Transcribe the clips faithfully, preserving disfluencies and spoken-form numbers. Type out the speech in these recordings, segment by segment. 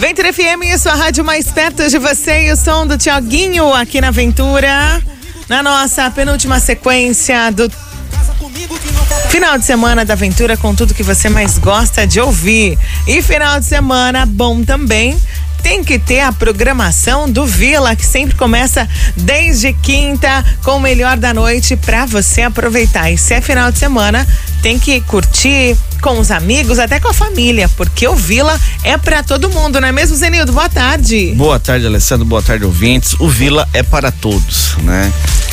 Ventura F M, isso, a rádio mais perto de você, e o som do Tiaguinho aqui na Ventura, na nossa penúltima sequência do final de semana da Ventura, com tudo que você mais gosta de ouvir. E final de semana bom também tem que ter a programação do Vila, que sempre começa desde quinta com o melhor da noite pra você aproveitar. E se é final de semana, tem que curtir com os amigos, até com a família, porque o Vila é pra todo mundo, não é mesmo, Zenildo? Boa tarde. Boa tarde, Alessandro, boa tarde, ouvintes. O Vila é para todos, né?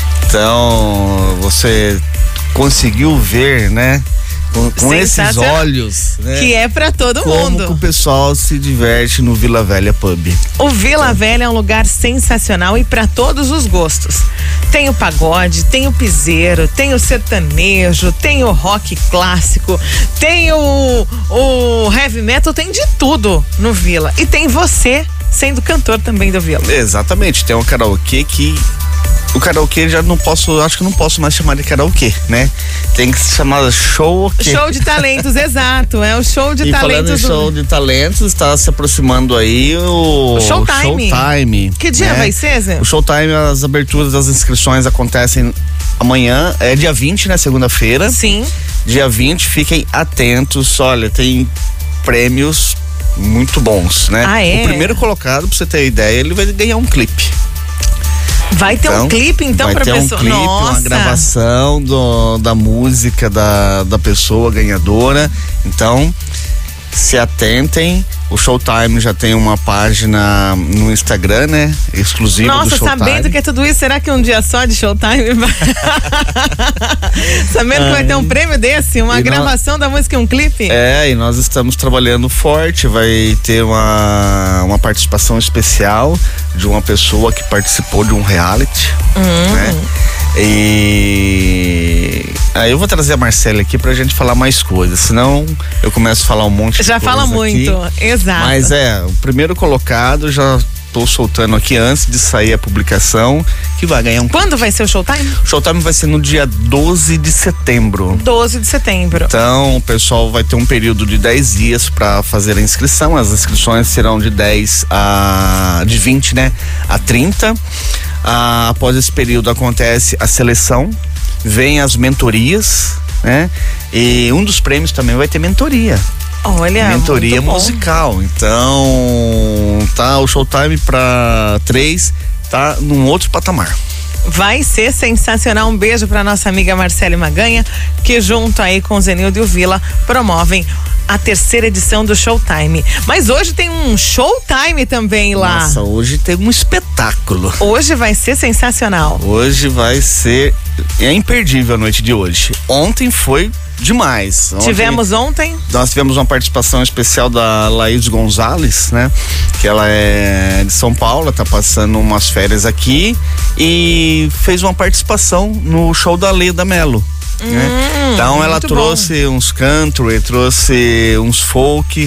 Então, você conseguiu ver, né? Com, com esses olhos, né? Que é pra todo Como mundo. que o pessoal se diverte no Vila Velha Pub. O Vila então. Velha é um lugar sensacional e pra todos os gostos. Tem o pagode, tem o piseiro, tem o sertanejo, tem o rock clássico, tem o, o heavy metal, tem de tudo no Vila. E tem você sendo cantor também do Vila. Exatamente, tem um karaokê que o karaokê já não posso, acho que não posso mais chamar de karaokê, né? Tem que se chamar show o quê? Show de talentos, exato. É o show de e talentos. Falando em do... show de talentos, está se aproximando aí o, o Showtime. Showtime. Que dia né? vai ser, Zé? O Showtime, as aberturas das inscrições acontecem amanhã, é dia vinte, né? Segunda-feira. Sim. Dia vinte, fiquem atentos. Olha, tem prêmios muito bons, né? Ah, é? O primeiro colocado, pra você ter ideia, ele vai ganhar um clipe. Vai ter então, um clipe, então, vai pra ter pessoa. Um clipe, Nossa. uma gravação do, da música da, da pessoa ganhadora. Então, se atentem. O Showtime já tem uma página no Instagram, né? Exclusiva Nossa, do Showtime. sabendo que é tudo isso, será que um dia só de Showtime vai... Sabendo que vai ter um prêmio desse, uma e gravação nós... da música e um clipe? É, e nós estamos trabalhando forte, vai ter uma, uma participação especial de uma pessoa que participou de um reality, hum. né? E aí eu vou trazer a Marcela aqui pra gente falar mais coisas, senão eu começo a falar um monte de já coisa fala muito, aqui. Exato. Mas é, o primeiro colocado já tô soltando aqui antes de sair a publicação, que vai ganhar um... Quando vai ser o Showtime? O Showtime vai ser no dia doze de setembro. doze de setembro. Então, o pessoal vai ter um período de dez dias para fazer a inscrição. As inscrições serão de dez a... de vinte, né? A trinta. Ah, após esse período acontece a seleção, vem as mentorias, né? E um dos prêmios também vai ter mentoria. Olha, mentoria musical. Então, tá o Showtime para três, tá num outro patamar. Vai ser sensacional. Um beijo pra nossa amiga Marcele Maganha, que junto aí com o Zenildo e o Vila promovem a terceira edição do Showtime. Mas hoje tem um Showtime também lá. Nossa, hoje tem um espetáculo. Hoje vai ser sensacional. Hoje vai ser, é imperdível a noite de hoje. Ontem foi demais. Ontem, tivemos ontem? Nós tivemos uma participação especial da Laís Gonzalez, né? Que ela é de São Paulo, tá passando umas férias aqui e fez uma participação no show da Leda Mello. Hum, né? Então ela trouxe bom. uns country, trouxe uns folk,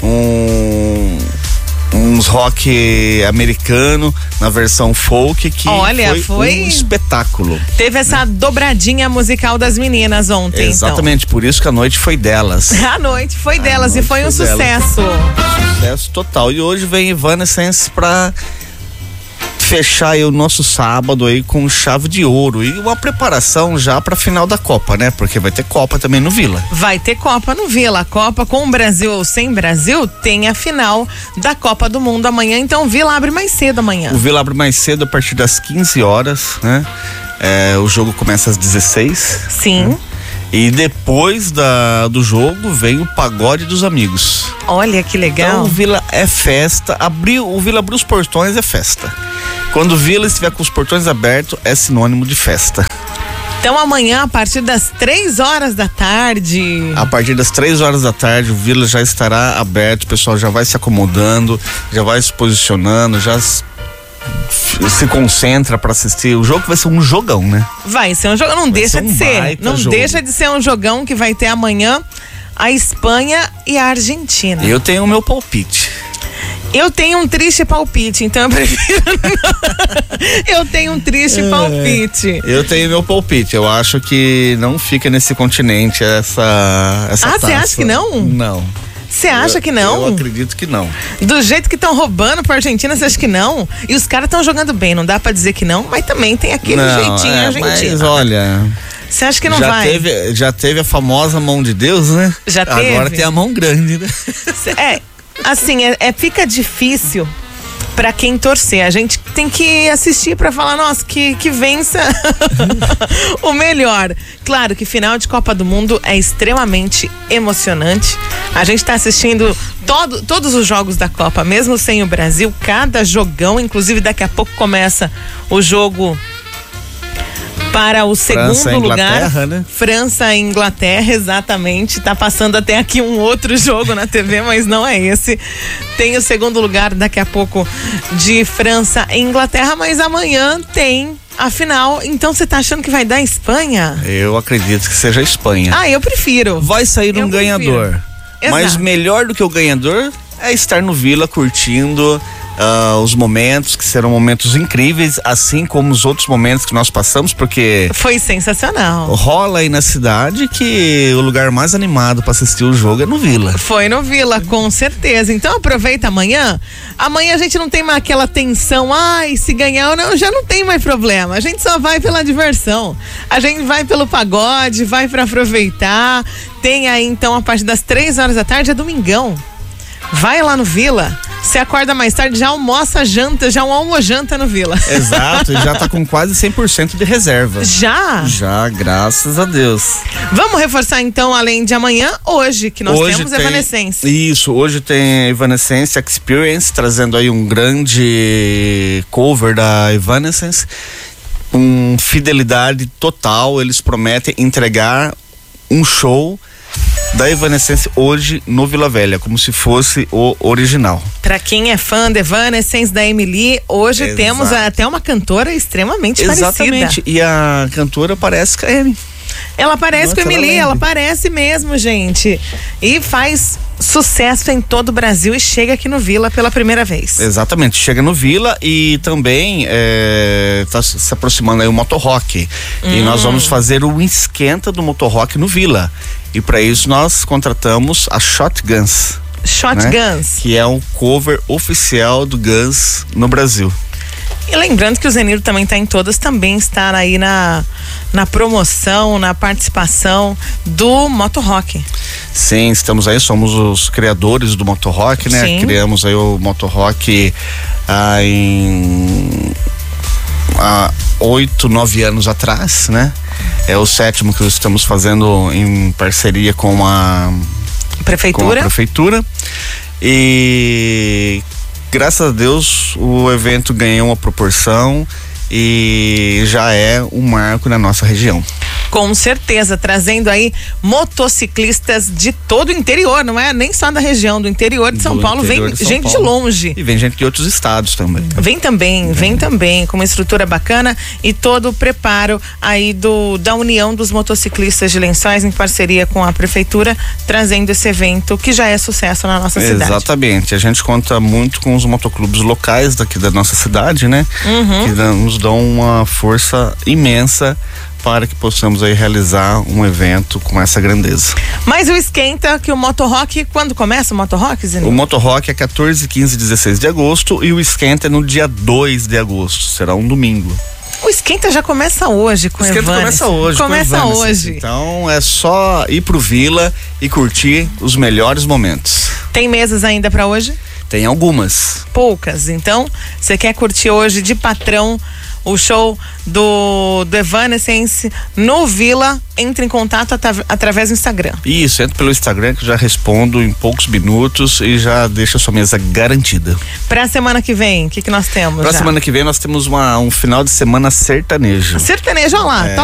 um... uns rock americano na versão folk, que Olha, foi, foi um espetáculo. Teve essa né? dobradinha musical das meninas ontem. Exatamente, então. Por isso que a noite foi delas. A noite foi a delas noite e foi, foi um delas. sucesso. Sucesso total. E hoje vem Evanescence pra fechar aí o nosso sábado aí com chave de ouro e uma preparação já pra final da Copa, né? Porque vai ter Copa também no Vila. Vai ter Copa no Vila. A Copa com o Brasil ou sem Brasil tem a final da Copa do Mundo amanhã, então o Vila abre mais cedo amanhã. O Vila abre mais cedo a partir das quinze horas, né? É, o jogo começa às dezesseis. Sim. Né? E depois da, do jogo vem o pagode dos amigos. Olha que legal. Então o Vila é festa. Abriu, o Vila abriu os portões, é festa. Quando o Vila estiver com os portões abertos, é sinônimo de festa. Então amanhã, a partir das três horas da tarde. A partir das três horas da tarde, o Vila já estará aberto, o pessoal já vai se acomodando, já vai se posicionando, já se concentra para assistir. O jogo vai ser um jogão, né? Vai ser um jogão, não vai deixa ser um de ser. Não jogo. deixa de ser um jogão que vai ter amanhã a Espanha e a Argentina. Eu tenho o meu palpite. Eu tenho um triste palpite, então eu prefiro não. Eu tenho um triste é, palpite. Eu tenho meu palpite. Eu acho que não fica nesse continente essa essa Ah, taça. você acha que não? Não. Você acha eu, que não? Eu acredito que não. Do jeito que estão roubando pra Argentina, você acha que não? E os caras estão jogando bem, não dá pra dizer que não, mas também tem aquele não, jeitinho é, argentino. Mas olha... Você acha que não já vai? Teve, já teve a famosa mão de Deus, né? Já teve. Agora tem a mão grande, né? É, assim, é, é, fica difícil pra quem torcer. A gente tem que assistir pra falar, nossa, que, que vença o melhor. Claro que final de Copa do Mundo é extremamente emocionante. A gente tá assistindo todo, todos os jogos da Copa, mesmo sem o Brasil, cada jogão, inclusive daqui a pouco começa o jogo para o segundo França, lugar, né? França e Inglaterra, exatamente. Tá passando até aqui um outro jogo na T V, mas não é esse. Tem o segundo lugar daqui a pouco de França e Inglaterra, mas amanhã tem a final. Então você tá achando que vai dar Espanha? Eu acredito que seja a Espanha. Ah, eu prefiro. Vai sair um eu ganhador. Exato. Mas melhor do que o ganhador é estar no Vila curtindo Uh, os momentos que serão momentos incríveis, assim como os outros momentos que nós passamos, porque foi sensacional. Rola aí na cidade que o lugar mais animado para assistir o jogo é no Vila. Foi no Vila, com certeza. Então aproveita amanhã. Amanhã a gente não tem mais aquela tensão, ai, se ganhar ou não, já não tem mais problema. A gente só vai pela diversão. A gente vai pelo pagode, vai para aproveitar. Tem aí então a partir das três horas da tarde, é domingão. Vai lá no Vila, você acorda mais tarde, já almoça, janta, já um almojanta no Vila. Exato, e já tá com quase cem por cento de reserva. Já? Já, graças a Deus. Vamos reforçar então, além de amanhã, hoje, que nós hoje temos tem, Evanescence. Isso, hoje tem Evanescence Experience, trazendo aí um grande cover da Evanescence, com fidelidade total. Eles prometem entregar um show da Evanescence hoje no Vila Velha, como se fosse o original. Pra quem é fã da Evanescence, da Emily, hoje Exato. Temos até uma cantora extremamente Exatamente. parecida. E a cantora parece com a Amy. Ela parece Nossa, com a Emily, ela, ela parece mesmo, gente. E faz sucesso em todo o Brasil e chega aqui no Vila pela primeira vez. Exatamente, chega no Vila e também é, tá se aproximando aí o Motorrock. Hum. E nós vamos fazer o esquenta do Motorrock no Vila. E para isso nós contratamos a Shotguns. Shotguns. Né? Que é um cover oficial do Guns no Brasil. E lembrando que o Zenildo também está em todas, também está aí na, na promoção, na participação do Motorrock. Sim, estamos aí, somos os criadores do Motorrock, né? Sim. Criamos aí o Motorrock ah, em há oito, nove anos atrás, né? É o sétimo que estamos fazendo em parceria com a prefeitura. Com a prefeitura. E graças a Deus o evento ganhou uma proporção e já é um marco na nossa região. Com certeza, trazendo aí motociclistas de todo o interior, não é nem só da região, do interior de São do Paulo, vem de São gente Paulo. de longe. E vem gente de outros estados também. Vem também, vem, vem também, com uma estrutura bacana e todo o preparo aí do, da União dos Motociclistas de Lençóis, em parceria com a prefeitura, trazendo esse evento que já é sucesso na nossa cidade. Exatamente, a gente conta muito com os motoclubes locais daqui da nossa cidade, né? Uhum. Que nos dão uma força imensa para que possamos aí realizar um evento com essa grandeza. Mas o esquenta que o Motorrock, quando começa o Motorrock, Zenildo? O Motorrock é quatorze, quinze e dezesseis de agosto e o esquenta é no dia dois de agosto, será um domingo. O esquenta já começa hoje com o esquenta Evanescence. começa hoje. Começa com hoje. Então é só ir pro Vila e curtir os melhores momentos. Tem mesas ainda para hoje? Tem algumas. Poucas. Então, você quer curtir hoje de patrão o show do, do Evanescence no Vila, entre em contato at- através do Instagram. Isso, entra pelo Instagram que eu já respondo em poucos minutos e já deixa a sua mesa garantida. Pra semana que vem, o que, que nós temos? Pra já? semana que vem nós temos uma, um final de semana sertanejo. Sertanejo, olha lá. É.